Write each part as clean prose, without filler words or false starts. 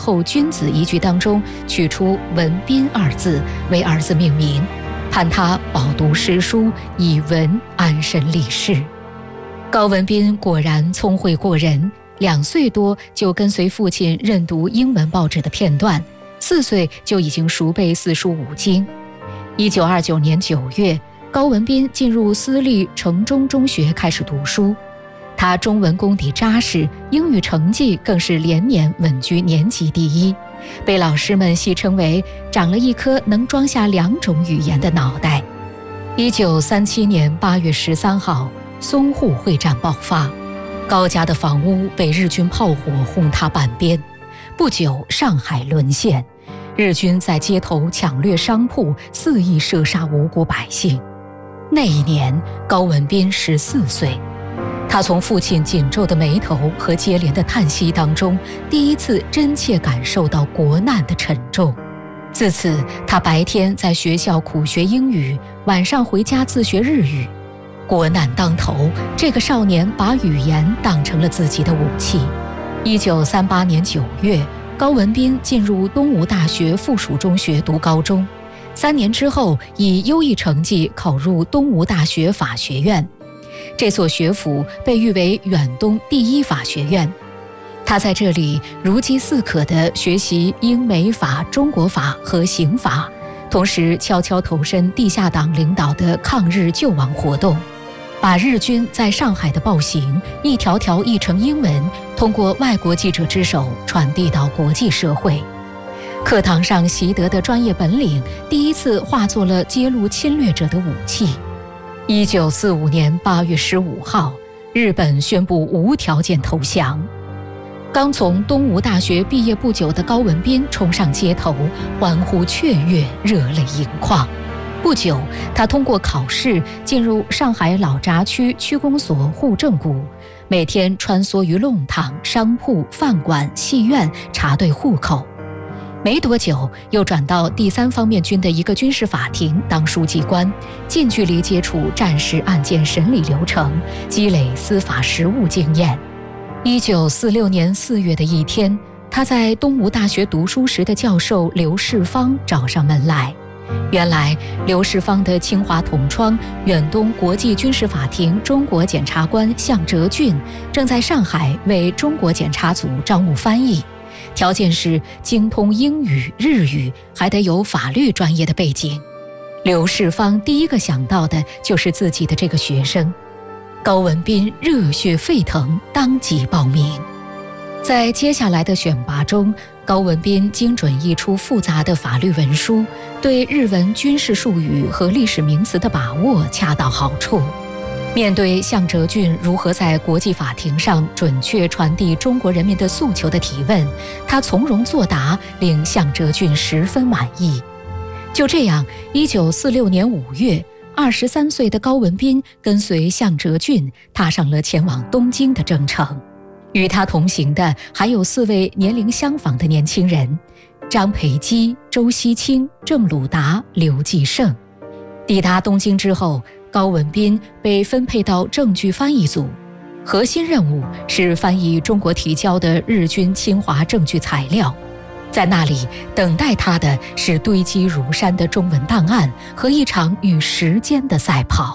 后君子一句当中取出文彬二字，为儿子命名，盼他饱读诗书，以文安身立世。高文彬果然聪慧过人，2岁多就跟随父亲认读英文报纸的片段，4岁就已经熟背四书五经。1929年9月，高文彬进入私立城中中学开始读书。他中文功底扎实，英语成绩更是连年稳居年级第1，被老师们戏称为长了一颗能装下2种语言的脑袋。1937年8月13号，淞沪会战爆发，高家的房屋被日军炮火轰塌半边。不久，上海沦陷，日军在街头抢掠商铺，肆意射杀无辜百姓。那一年，高文彬14岁。他从父亲紧皱的眉头和接连的叹息当中，第一次真切感受到国难的沉重。自此，他白天在学校苦学英语，晚上回家自学日语。国难当头，这个少年把语言当成了自己的武器。1938年9月，高文彬进入东吴大学附属中学读高中，3年之后以优异成绩考入东吴大学法学院。这所学府被誉为远东第1法学院。他在这里如饥似渴地学习英美法、中国法和刑法，同时悄悄投身地下党领导的抗日救亡活动，把日军在上海的暴行一条条译成英文，通过外国记者之手传递到国际社会。课堂上习得的专业本领，第一次化作了揭露侵略者的武器。1945年8月15号，日本宣布无条件投降。刚从东吴大学毕业不久的高文彬冲上街头，欢呼雀跃，热泪盈眶。不久，他通过考试进入上海老闸区区公所户政股，每天穿梭于弄堂、商铺、饭馆、戏院查对户口。没多久，又转到第3方面军的一个军事法庭当书记官，近距离接触战时案件审理流程，积累司法实务经验。1946年4月的一天，他在东吴大学读书时的教授刘世芳找上门来。原来，刘世芳的清华同窗、远东国际军事法庭中国检察官向哲俊正在上海为中国检察组招募翻译。条件是精通英语、日语，还得有法律专业的背景。刘世芳第一个想到的就是自己的这个学生。高文彬热血沸腾，当即报名。在接下来的选拔中，高文彬精准译出复杂的法律文书，对日文军事术语和历史名词的把握恰到好处。面对向哲俊如何在国际法庭上准确传递中国人民的诉求的提问，他从容作答，令向哲俊十分满意。就这样，1946年5月，23岁的高文彬跟随向哲俊踏上了前往东京的征程。与他同行的还有4位年龄相仿的年轻人：张培基、周锡清、郑鲁达、刘继胜。抵达东京之后，高文彬被分配到证据翻译组，核心任务是翻译中国提交的日军侵华证据材料。在那里等待他的是堆积如山的中文档案和一场与时间的赛跑。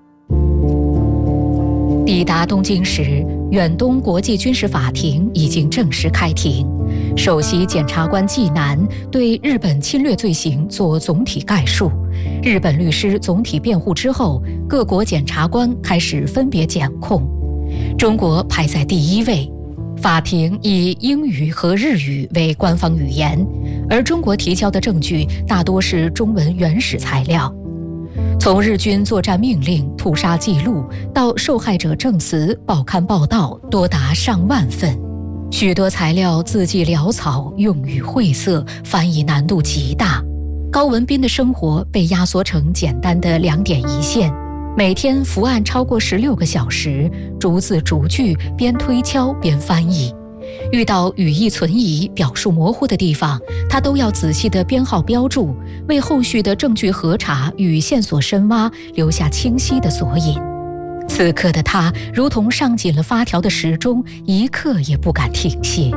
抵达东京时，远东国际军事法庭已经正式开庭。首席检察官纪南对日本侵略罪行做总体概述，日本律师总体辩护之后，各国检察官开始分别检控。中国排在第1位，法庭以英语和日语为官方语言，而中国提交的证据大多是中文原始材料。从日军作战命令、屠杀记录到受害者证词、报刊报道，多达上万份。许多材料字迹潦草，用语晦涩，翻译难度极大。高文彬的生活被压缩成简单的2点一线，每天伏案超过16个小时，逐字逐句边推敲边翻译。遇到语义存疑、表述模糊的地方，他都要仔细地编号标注，为后续的证据核查与线索深挖留下清晰的索引。此刻的他如同上紧了发条的时钟，一刻也不敢停歇。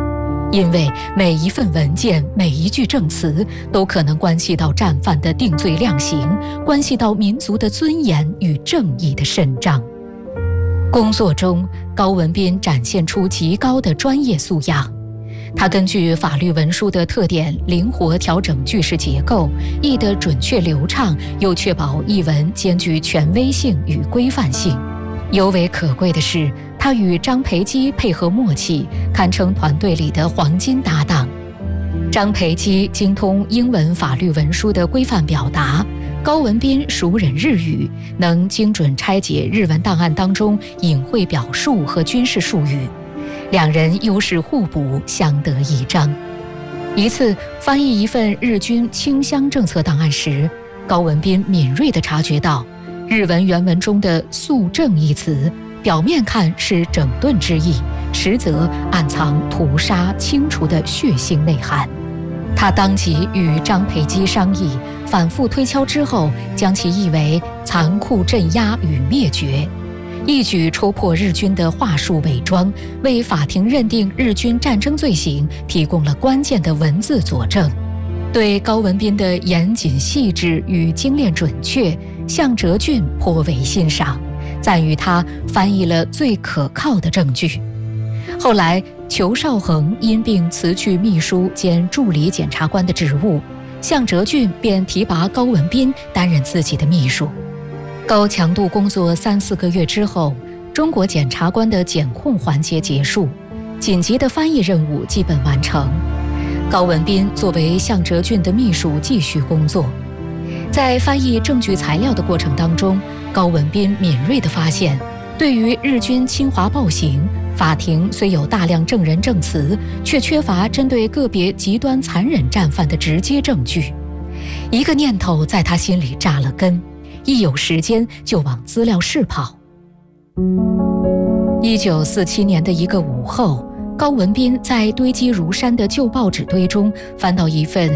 因为每一份文件、每一句证词都可能关系到战犯的定罪量刑，关系到民族的尊严与正义的伸张。工作中，高文彬展现出极高的专业素养。他根据法律文书的特点，灵活调整句式结构，译得准确流畅，又确保译文兼具权威性与规范性。尤为可贵的是，他与张培基配合默契，堪称团队里的黄金搭档。张培基精通英文法律文书的规范表达，高文彬熟稔日语，能精准拆解日文档案当中隐晦表述和军事术语，两人优势互补，相得益彰。一次翻译一份日军清乡政策档案时，高文彬敏锐地察觉到，日文原文中的肃正一词，表面看是整顿之意，实则暗藏屠杀清除的血腥内涵。他当即与张培基商议，反复推敲之后，将其译为残酷镇压与灭绝，一举戳破日军的话术伪装，为法庭认定日军战争罪行提供了关键的文字佐证。对高文彬的严谨细致与精炼准确，向哲俊颇为欣赏，赞誉他翻译了最可靠的证据。后来，裘绍珩因病辞去秘书兼助理检察官的职务，向哲俊便提拔高文彬担任自己的秘书。高强度工作3-4个月之后，中国检察官的检控环节结束，紧急的翻译任务基本完成。高文彬作为向哲俊的秘书继续工作。在翻译证据材料的过程当中，高文彬敏锐地发现，对于日军侵华暴行，法庭虽有大量证人证词，却缺乏针对个别极端残忍战犯的直接证据。一个念头在他心里扎了根，一有时间就往资料室跑。1947年的一个午后，高文彬在堆积如山的旧报纸堆中翻到一份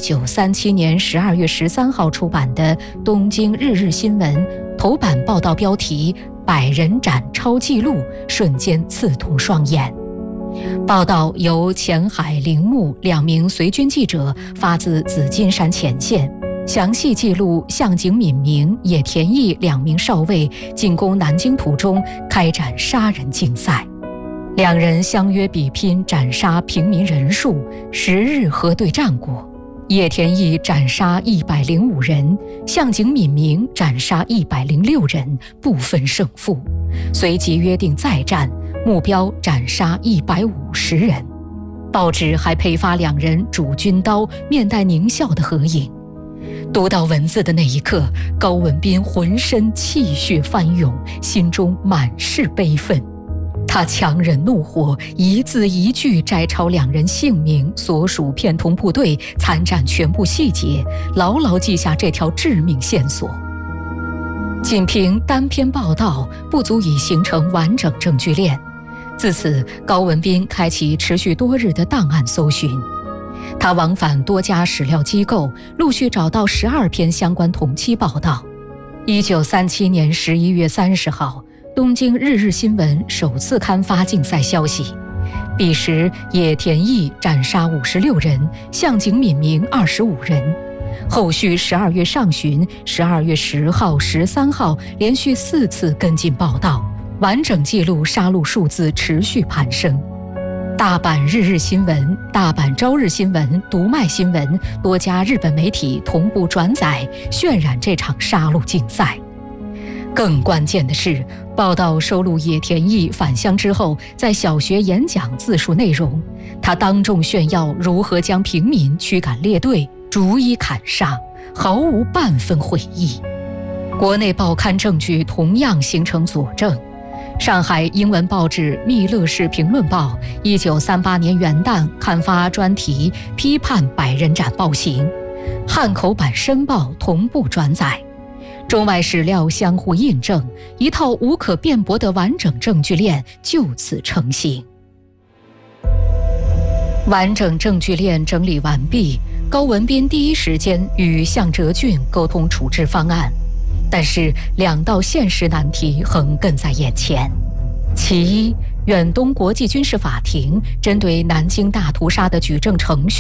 1937年12月13号出版的《东京日日新闻》，头版报道标题“100人斩超纪录”，瞬间刺痛双眼。报道由前海、铃木2名随军记者发自紫金山前线，详细记录向井敏明、野田毅2名少尉进攻南京途中开展杀人竞赛。2人相约比拼斩杀平民人数，10日核对战果。野田毅斩杀105人，向井敏明斩杀106人，不分胜负。随即约定再战，目标斩杀150人。报纸还配发2人拄军刀、面带狞笑的合影。读到文字的那一刻，高文彬浑身气血翻涌，心中满是悲愤。他强忍怒火，一字一句摘抄2人姓名、所属片桐部队、参战全部细节，牢牢记下这条致命线索。仅凭单篇报道不足以形成完整证据链，自此高文彬开启持续多日的档案搜寻。他往返多家史料机构，陆续找到12篇相关同期报道。1937年11月30号，东京日日新闻首次刊发竞赛消息，彼时野田毅斩杀56人，向井敏明25人。后续12月上旬、12月10号、13号连续4次跟进报道，完整记录杀戮数字持续攀升。大阪日日新闻、大阪朝日新闻、读卖新闻多家日本媒体同步转载，渲染这场杀戮竞赛。更关键的是，报道收录野田毅返乡之后在小学演讲自述内容，他当众炫耀如何将平民驱赶列队，逐一砍杀，毫无半分悔意。国内报刊证据同样形成佐证。上海英文报纸《密勒市评论报》1938年元旦刊发专题批判100人斩暴行，汉口版《申报》同步转载。中外史料相互印证，一套无可辩驳的完整证据链就此成型。完整证据链整理完毕，高文彬第一时间与向哲俊沟通处置方案，但是2道现实难题横亘在眼前。其一， 远东国际军事法庭针对南京大屠杀的举证程序